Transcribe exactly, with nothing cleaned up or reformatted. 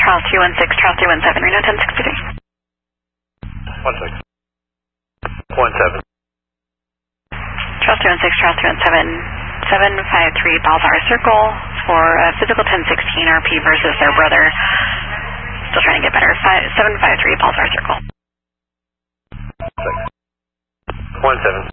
Charles two one six, Charles two one seven, Reno ten sixty-three. one six. one seven. Charles two one six, Charles two one seven, seven five three Balzar Circle for uh, physical ten sixteen R P versus their brother. Still trying to get better. seven five three Balzar Circle. six. one seven.